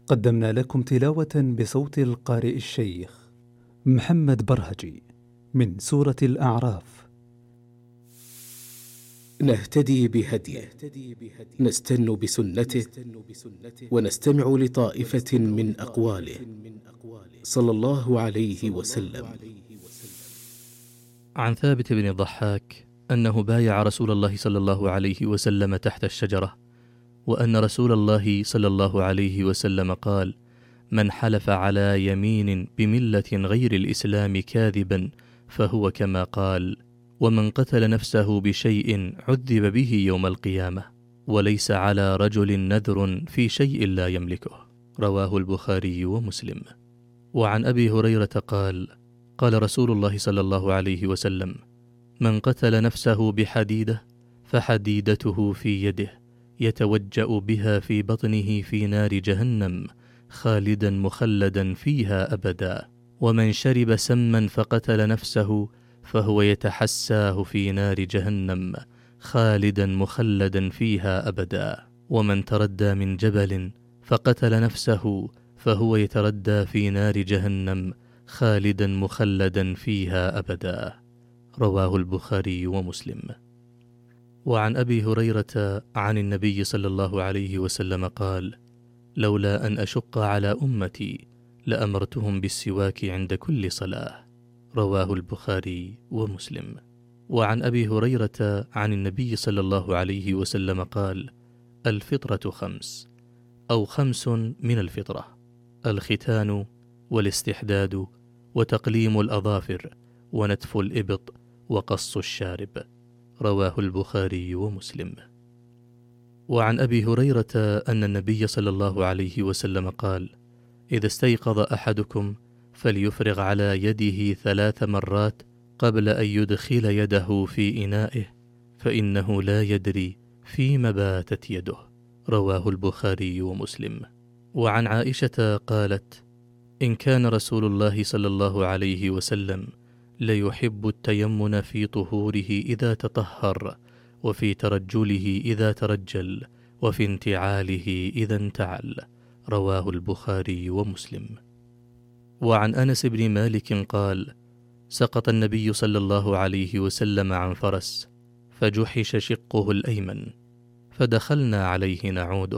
قدمنا لكم تلاوة بصوت القارئ الشيخ محمد برهجي من سورة الأعراف. نهتدي بهديه، نستن بسنته، ونستمع لطائفة من أقواله صلى الله عليه وسلم. عن ثابت بن الضحاك أنه بايع رسول الله صلى الله عليه وسلم تحت الشجرة، وأن رسول الله صلى الله عليه وسلم قال: من حلف على يمين بملة غير الإسلام كاذبا فهو كما قال، ومن قتل نفسه بشيء عذب به يوم القيامة، وليس على رجل نذر في شيء لا يملكه. رواه البخاري ومسلم. وعن أبي هريرة قال: قال رسول الله صلى الله عليه وسلم: من قتل نفسه بحديدة فحديدته في يده يتوجأ بها في بطنه في نار جهنم خالدا مخلدا فيها أبدا، ومن شرب سما فقتل نفسه فهو يتحساه في نار جهنم خالدا مخلدا فيها أبدا، ومن تردى من جبل فقتل نفسه فهو يتردى في نار جهنم خالدا مخلدا فيها أبدا. رواه البخاري ومسلم. وعن أبي هريرة عن النبي صلى الله عليه وسلم قال: لولا أن أشق على أمتي لأمرتهم بالسواك عند كل صلاة. رواه البخاري ومسلم. وعن أبي هريرة عن النبي صلى الله عليه وسلم قال: الفطرة 5 أو 5 من الفطرة: الختان والاستحداد وتقليم الأظافر ونتف الإبط وقص الشارب. رواه البخاري ومسلم. وعن أبي هريرة أن النبي صلى الله عليه وسلم قال: إذا استيقظ أحدكم فليفرغ على يده 3 مرات قبل أن يدخل يده في إنائه، فإنه لا يدري فيما باتت يده. رواه البخاري ومسلم. وعن عائشة قالت: إن كان رسول الله صلى الله عليه وسلم ليحب التيمن في طهوره إذا تطهر، وفي ترجله إذا ترجل، وفي انتعاله إذا انتعل. رواه البخاري ومسلم. وعن أنس بن مالك قال: سقط النبي صلى الله عليه وسلم عن فرس فجحش شقه الأيمن، فدخلنا عليه نعوده،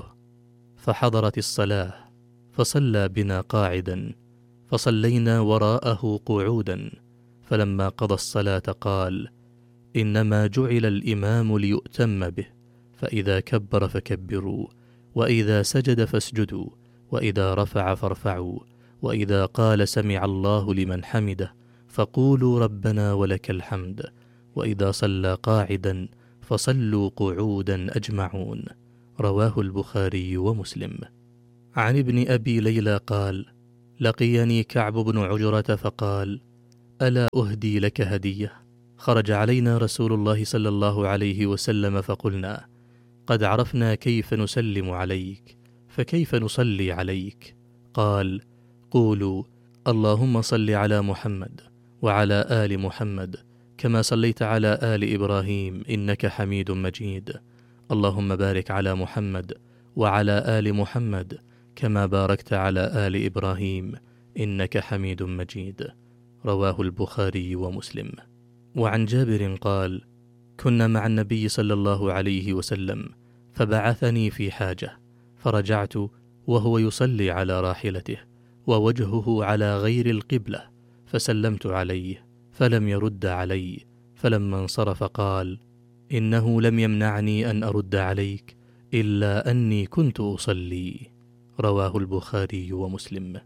فحضرت الصلاة فصلى بنا قاعدا، فصلينا وراءه قعودا، فلما قضى الصلاة قال: إنما جعل الإمام ليؤتم به، فإذا كبر فكبروا، وإذا سجد فاسجدوا، وإذا رفع فارفعوا، وإذا قال سمع الله لمن حمده فقولوا ربنا ولك الحمد، وإذا صلى قاعدا فصلوا قعودا أجمعون. رواه البخاري ومسلم. عن ابن أبي ليلى قال: لقيني كعب بن عجرة فقال: ألا أهدي لك هدية؟ خرج علينا رسول الله صلى الله عليه وسلم فقلنا: قد عرفنا كيف نسلم عليك، فكيف نصلي عليك؟ قال: قولوا اللهم صل على محمد وعلى آل محمد كما صليت على آل إبراهيم إنك حميد مجيد، اللهم بارك على محمد وعلى آل محمد كما باركت على آل إبراهيم إنك حميد مجيد. رواه البخاري ومسلم. وعن جابر قال: كنا مع النبي صلى الله عليه وسلم فبعثني في حاجة، فرجعت وهو يصلي على راحلته ووجهه على غير القبلة، فسلمت عليه فلم يرد علي، فلما انصرف قال: إنه لم يمنعني أن أرد عليك إلا أني كنت أصلي. رواه البخاري ومسلم.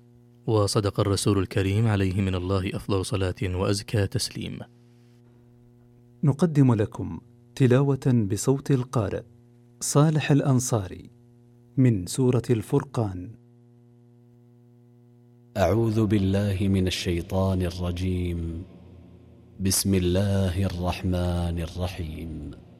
وصدق الرسول الكريم عليه من الله أفضل صلاة وأزكى تسليم. نقدم لكم تلاوة بصوت القارئ صالح الأنصاري من سورة الفرقان. أعوذ بالله من الشيطان الرجيم. بسم الله الرحمن الرحيم.